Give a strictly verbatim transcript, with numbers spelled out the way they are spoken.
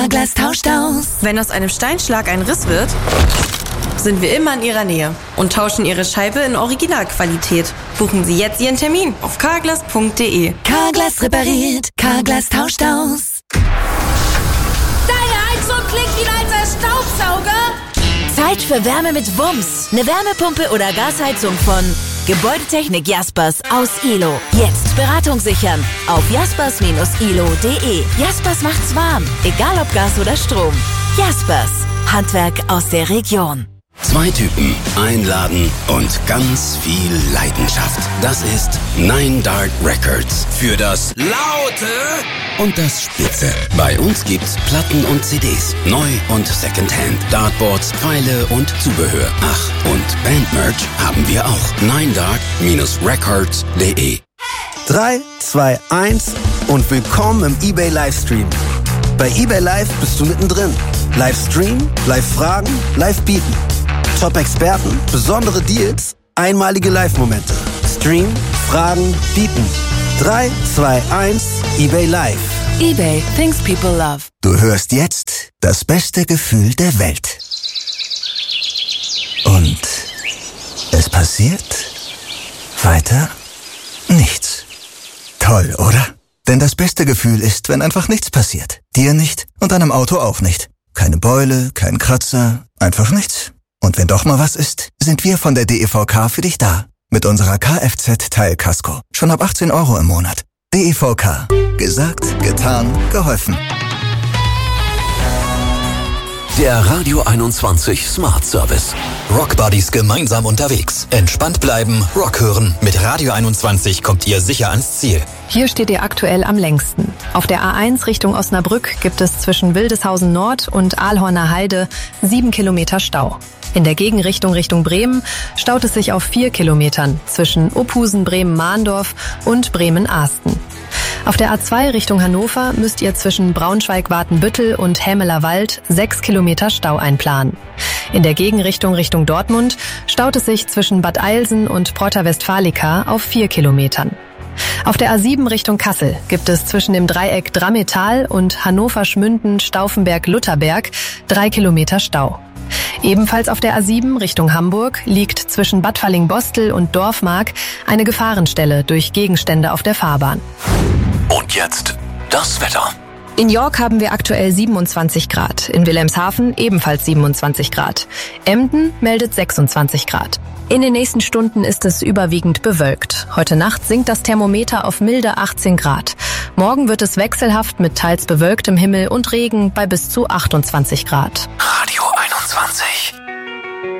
Carglass tauscht aus. Wenn aus einem Steinschlag ein Riss wird, sind wir immer in Ihrer Nähe und tauschen Ihre Scheibe in Originalqualität. Buchen Sie jetzt Ihren Termin auf carglass punkt de. Carglass repariert, Carglass tauscht aus. Deine Heizung klingt wie ein alter Staubsauger. Zeit für Wärme mit Wumms. Eine Wärmepumpe oder Gasheizung von Gebäudetechnik Jaspers aus Ilo. Jetzt Beratung sichern auf jaspers Bindestrich ilo punkt de. Jaspers macht's warm, egal ob Gas oder Strom. Jaspers, Handwerk aus der Region. Zwei Typen, ein Laden und ganz viel Leidenschaft. Das ist Nine Dark Records. Für das Laute und das Spitze. Bei uns gibt's Platten und C Ds. Neu und Secondhand. Dartboards, Pfeile und Zubehör. Ach, und Bandmerch haben wir auch. nine dark records punkt de. drei, zwei, eins und willkommen im eBay Livestream. Bei eBay Live bist du mittendrin. Livestream, Live-Fragen, Live-Bieten. Top-Experten, besondere Deals, einmalige Live-Momente. Stream, Fragen, Bieten. drei, zwei, eins, eBay Live. eBay, things people love. Du hörst jetzt das beste Gefühl der Welt. Und es passiert weiter nichts. Toll, oder? Denn das beste Gefühl ist, wenn einfach nichts passiert. Dir nicht und deinem Auto auch nicht. Keine Beule, kein Kratzer, einfach nichts. Und wenn doch mal was ist, sind wir von der D E V K für dich da. Mit unserer Kfz-Teilkasko. Schon ab achtzehn Euro im Monat. D E V K. Gesagt, getan, geholfen. Der Radio einundzwanzig Smart Service. Rock Buddies gemeinsam unterwegs. Entspannt bleiben, Rock hören. Mit Radio einundzwanzig kommt ihr sicher ans Ziel. Hier steht ihr aktuell am längsten. Auf der A eins Richtung Osnabrück gibt es zwischen Wildeshausen Nord und Aalhorner Heide sieben Kilometer Stau. In der Gegenrichtung Richtung Bremen staut es sich auf vier Kilometern zwischen Ophusen, Bremen-Mahndorf und Bremen-Ahsten. Auf der A zwei Richtung Hannover müsst ihr zwischen Braunschweig-Watenbüttel und Hämeler Wald sechs Kilometer Stau einplanen. In der Gegenrichtung Richtung Dortmund staut es sich zwischen Bad Eilsen und Porta Westfalica auf vier Kilometern. Auf der A sieben Richtung Kassel gibt es zwischen dem Dreieck Drammetal und Hannover-Schmünden-Stauffenberg-Lutherberg drei Kilometer Stau. Ebenfalls auf der A sieben Richtung Hamburg liegt zwischen Bad Falling-Bostel und Dorfmark eine Gefahrenstelle durch Gegenstände auf der Fahrbahn. Und jetzt das Wetter. In York haben wir aktuell siebenundzwanzig Grad, in Wilhelmshaven ebenfalls siebenundzwanzig Grad. Emden meldet sechsundzwanzig Grad. In den nächsten Stunden ist es überwiegend bewölkt. Heute Nacht sinkt das Thermometer auf milde achtzehn Grad. Morgen wird es wechselhaft mit teils bewölktem Himmel und Regen bei bis zu achtundzwanzig Grad.